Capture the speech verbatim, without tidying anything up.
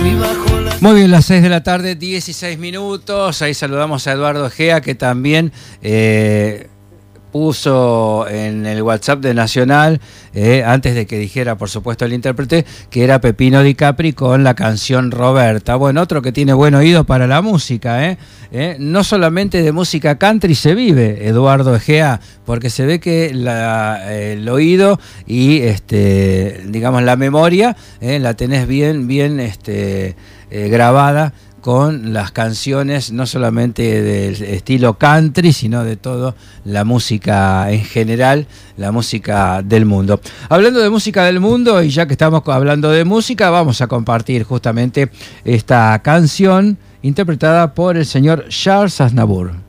Muy bien, las seis de la tarde, dieciséis minutos. Ahí saludamos a Eduardo Egea, que también eh, puso en el WhatsApp de Nacional, eh, antes de que dijera, por supuesto, el intérprete, que era Pepino Di Capri con la canción Roberta. Bueno, otro que tiene buen oído para la música, ¿eh? ¿Eh? No solamente de música country se vive, Eduardo Egea, porque se ve que la, el oído y, este, digamos, la memoria, eh, la tenés bien, bien este, eh, grabada con las canciones, no solamente del estilo country, sino de toda la música en general, la música del mundo. Hablando de música del mundo, y ya que estamos hablando de música, vamos a compartir justamente esta canción interpretada por el señor Charles Aznavour.